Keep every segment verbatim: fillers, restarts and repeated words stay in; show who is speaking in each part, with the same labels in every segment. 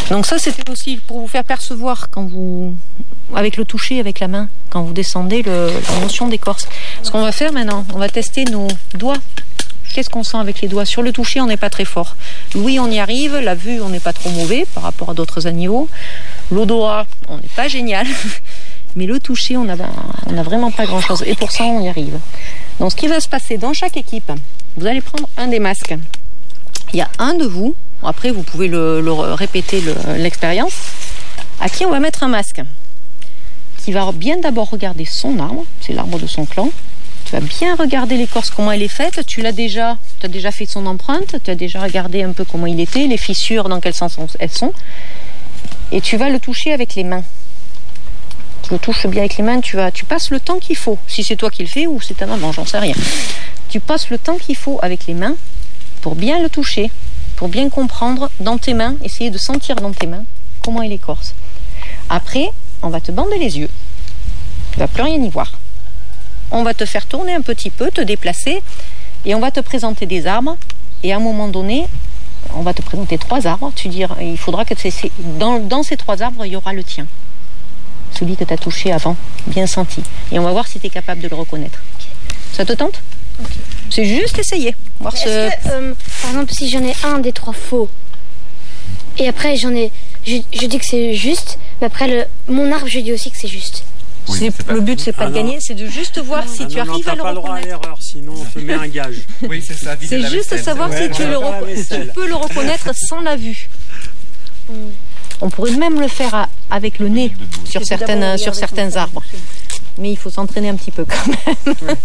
Speaker 1: Donc ça, c'était aussi pour vous faire percevoir quand vous, avec le toucher, avec la main, quand vous descendez le, la notion d'écorce. Ce qu'on va faire maintenant, on va tester nos doigts. Qu'est-ce qu'on sent avec les doigts? Sur le toucher, on n'est pas très fort. Oui, on y arrive. La vue, on n'est pas trop mauvais par rapport à d'autres animaux. L'odorat, on n'est pas génial. Mais le toucher, on n'a on a vraiment pas grand-chose. Et pour ça, on y arrive. Donc, ce qui va se passer dans chaque équipe, vous allez prendre un des masques. Il y a un de vous, après vous pouvez le, le répéter le, l'expérience, à qui on va mettre un masque. Qui va bien d'abord regarder son arbre, c'est l'arbre de son clan. Tu vas bien regarder l'écorce, comment elle est faite. Tu l'as déjà, tu as déjà fait son empreinte, tu as déjà regardé un peu comment il était, les fissures, dans quel sens elles sont. Et tu vas le toucher avec les mains. Tu le touches bien avec les mains, tu, vas, tu passes le temps qu'il faut. Si c'est toi qui le fais ou c'est ta maman, j'en sais rien. Tu passes le temps qu'il faut avec les mains pour bien le toucher, pour bien comprendre dans tes mains, essayer de sentir dans tes mains comment est l'écorce. Après, on va te bander les yeux. Tu ne vas plus rien y voir. On va te faire tourner un petit peu, te déplacer, et on va te présenter des arbres. Et à un moment donné, on va te présenter trois arbres. Tu diras, il faudra que c'est, dans, dans ces trois arbres, il y aura le tien. Celui que tu as touché avant, bien senti. Et on va voir si tu es capable de le reconnaître. Ça te tente? Okay. C'est juste essayer. Voir
Speaker 2: Est-ce
Speaker 1: ce...
Speaker 2: que, euh, par exemple, si j'en ai un des trois faux, et après j'en ai, je, je dis que c'est juste, mais après le, mon arbre, je dis aussi que c'est juste.
Speaker 1: Oui, c'est c'est le but, c'est pas ah de gagner, c'est de juste voir ah si
Speaker 3: ah
Speaker 1: tu
Speaker 3: non,
Speaker 1: arrives
Speaker 3: non,
Speaker 1: à le
Speaker 3: pas
Speaker 1: reconnaître.
Speaker 3: Le droit à l'erreur, sinon on te met un gage.
Speaker 4: Oui, c'est ça.
Speaker 1: C'est juste vaisselle, savoir si tu, le reco- tu peux le reconnaître sans la vue. Mm. On pourrait même le faire à, avec le nez sur, certaines, sur certains arbres. Mais il faut s'entraîner un petit peu quand même.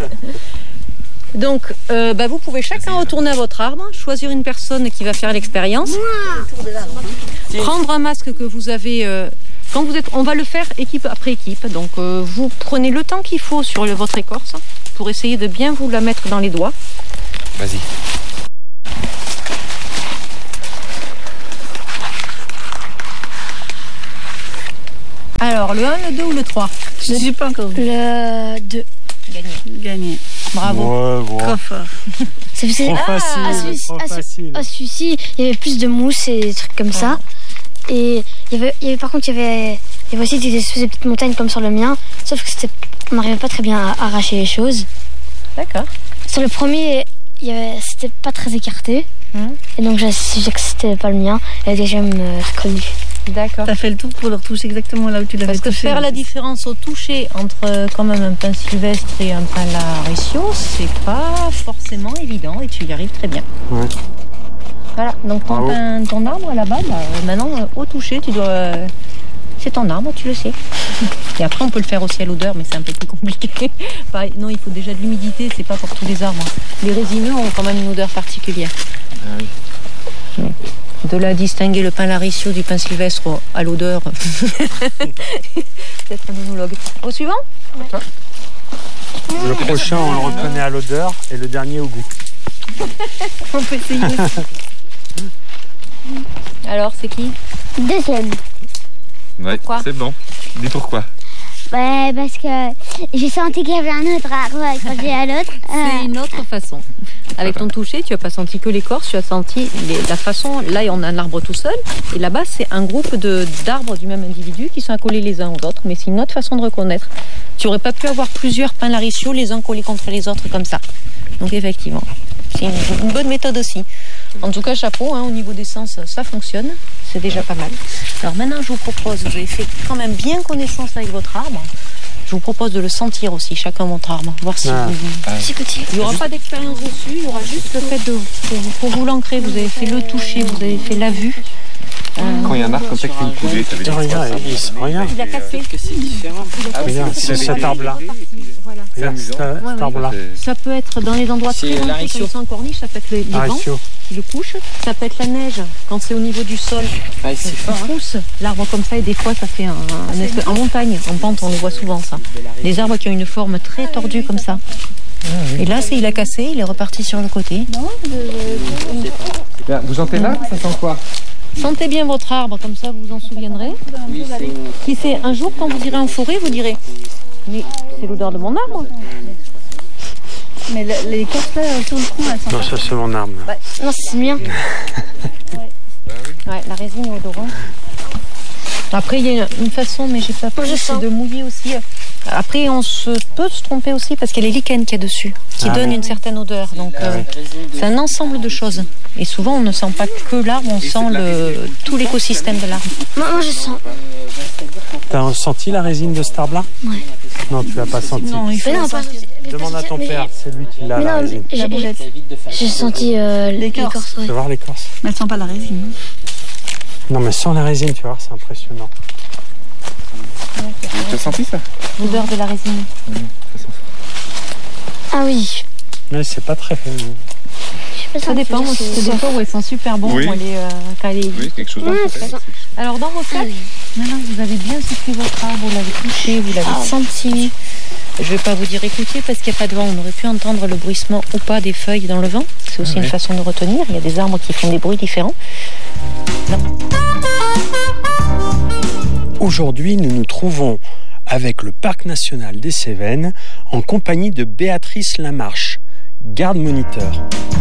Speaker 1: Donc, euh, bah, vous pouvez chacun retourner à votre arbre, choisir une personne qui va faire l'expérience, prendre un masque que vous avez... Euh, quand vous êtes, on va le faire équipe après équipe. Donc, euh, vous prenez le temps qu'il faut sur le, votre écorce pour essayer de bien vous la mettre dans les doigts.
Speaker 4: Vas-y.
Speaker 1: Alors, le un, le deux ou le trois?
Speaker 2: Je ne sais pas encore. Le deux.
Speaker 1: Gagné.
Speaker 2: Gagné.
Speaker 1: Bravo.
Speaker 3: Ouais, ouais.
Speaker 2: Trop fort. C'est parce que
Speaker 3: trop
Speaker 2: ah,
Speaker 3: facile.
Speaker 2: À celui-ci,
Speaker 3: trop
Speaker 2: à ce,
Speaker 3: facile.
Speaker 2: à celui-ci, il y avait plus de mousse et des trucs comme ouais. ça. Et il y, avait, il y avait, par contre, il y avait, il y avait aussi des espèces de petites montagnes comme sur le mien. Sauf que c'était, on n'arrivait pas très bien à arracher les choses.
Speaker 1: D'accord.
Speaker 2: Sur le premier, il y avait, c'était pas très écarté. Hum. Et donc, j'ai su que c'était pas le mien. Et le deuxième, euh, reconnu.
Speaker 1: D'accord.
Speaker 5: T'as fait le tour pour le retoucher exactement là où tu l'avais
Speaker 1: Parce que
Speaker 5: touché,
Speaker 1: faire la différence au toucher entre euh, quand même un pain sylvestre et un pain Laricio, c'est pas forcément évident et tu y arrives très bien.
Speaker 3: Ouais.
Speaker 1: Voilà, donc ton, pain, ton arbre là-bas, bah, maintenant euh, au toucher, tu dois, euh, c'est ton arbre, tu le sais. Et après on peut le faire aussi à l'odeur, mais c'est un peu plus compliqué. Bah, non, il faut déjà de l'humidité, c'est pas pour tous les arbres. Les résineux ont quand même une odeur particulière.
Speaker 4: Ah oui.
Speaker 1: Ouais. De là distinguer le pain Laricio du pain sylvestre à l'odeur. Peut-être un monologue. Au suivant?
Speaker 4: Ouais.
Speaker 3: Le prochain, on le reconnaît à l'odeur et le dernier au goût.
Speaker 1: On peut essayer. Alors, c'est qui?
Speaker 2: Deuxième.
Speaker 4: Ouais, c'est bon. Dis pourquoi?
Speaker 2: Ouais, parce que j'ai senti qu'il y avait un autre arbre quand j'ai à l'autre.
Speaker 1: C'est euh... une autre façon. Avec ton toucher, tu n'as pas senti que l'écorce, tu as senti les, la façon. Là, on a un arbre tout seul, et là-bas, c'est un groupe de, d'arbres du même individu qui sont accolés les uns aux autres, mais c'est une autre façon de reconnaître. Tu n'aurais pas pu avoir plusieurs pains Laricio les uns collés contre les autres comme ça. Donc, effectivement, c'est une, une bonne méthode aussi. En tout cas, chapeau, hein, au niveau des sens, ça fonctionne. C'est déjà pas mal. Alors maintenant, je vous propose, vous avez fait quand même bien connaissance avec votre arbre. Je vous propose de le sentir aussi, chacun votre arbre. Voir si
Speaker 3: ah.
Speaker 1: vous...
Speaker 3: Ah.
Speaker 1: Il n'y aura pas d'expérience dessus, il y aura juste le fait de... Pour vous, pour vous l'ancrer, vous avez fait le toucher, vous avez fait la vue.
Speaker 4: Euh... Quand il y a un arbre comme ça qui fait une coulée, ça veut dire
Speaker 3: regarde, il, regarde.
Speaker 1: Il a cassé.
Speaker 3: Que c'est différent. Ah, regarde, c'est cet arbre-là.
Speaker 1: Voilà.
Speaker 3: Regarde, cet ouais, arbre-là.
Speaker 1: Ça peut être dans les endroits très rentrés, quand ils sont en corniche, ça peut être les, les vents qui le couchent. Ça peut être la neige, quand c'est au niveau du sol.
Speaker 4: Ah, c'est fort.
Speaker 1: Il pousse l'arbre comme ça et des fois ça fait un, un espèce, en montagne, en pente, on le voit souvent ça. Des arbres qui ont une forme très tordue comme ça. Et là, c'est, il a cassé, il est reparti sur le côté.
Speaker 4: Vous sentez là, ça sent quoi?
Speaker 1: Sentez bien votre arbre, comme ça vous vous en souviendrez. Oui, qui sait, un jour quand vous irez en forêt, vous direz mais c'est l'odeur de mon arbre.
Speaker 5: Mais le, les écorces là sur le tronc, elles sont.
Speaker 3: Non, ça c'est mon arbre.
Speaker 1: Bah, non, c'est le mien. Ouais. Ouais, la résine est odorante. Après, il y a une façon, mais j'ai pas peur, c'est de mouiller aussi. Après, on se peut se tromper aussi parce qu'il y a les lichens qu'il y a dessus, qui
Speaker 3: Ah
Speaker 1: donnent
Speaker 3: oui.
Speaker 1: une certaine odeur. Donc, euh, c'est un ensemble de choses. Et souvent, on ne sent pas que l'arbre, on sent le, tout l'écosystème de l'arbre.
Speaker 2: Moi, moi, je sens.
Speaker 3: T'as senti la résine de cet arbre-là?
Speaker 2: Ouais.
Speaker 3: Non, tu l'as pas senti.
Speaker 1: Non, il faut
Speaker 2: Mais non, pas,
Speaker 3: Demande à ton
Speaker 2: mais-
Speaker 3: père, c'est lui qui l'a,
Speaker 2: Mais
Speaker 3: la
Speaker 2: non,
Speaker 3: résine.
Speaker 2: j'ai- j'ai j'ai senti euh,
Speaker 5: L'écorce.
Speaker 2: l'écorce.
Speaker 3: Tu
Speaker 2: Ouais.
Speaker 3: vas voir l'écorce.
Speaker 5: Mais elle sent pas la résine.
Speaker 3: Non, mais sans la résine, tu vas voir, c'est impressionnant.
Speaker 4: Tu as senti ça?
Speaker 1: l'odeur de la résine.
Speaker 2: Ah oui.
Speaker 3: Mais c'est pas très...
Speaker 2: Je sais pas
Speaker 1: Ça
Speaker 2: si
Speaker 1: dépend,
Speaker 2: on
Speaker 1: moi,
Speaker 2: peut dire,
Speaker 1: c'est
Speaker 2: c'est-
Speaker 1: des fois où elles sont super bonnes,
Speaker 4: Oui.
Speaker 1: où elle est, euh, quand elle est...
Speaker 4: Oui, quelque chose dans
Speaker 2: Mmh,
Speaker 4: le
Speaker 2: c'est ça.
Speaker 1: Alors, dans vos sacs, maintenant que vous avez bien soufflé votre arbre, vous l'avez touché, vous l'avez
Speaker 2: Ah.
Speaker 1: senti. Je ne vais pas vous dire écoutez parce qu'il n'y a pas de vent. On aurait pu entendre le bruissement ou pas des feuilles dans le vent. C'est aussi
Speaker 3: Ah
Speaker 1: une
Speaker 3: ouais.
Speaker 1: façon de retenir. Il y a des arbres qui font des bruits différents.
Speaker 3: Aujourd'hui, nous nous trouvons avec le Parc national des Cévennes en compagnie de Béatrice Lamarche, garde moniteur.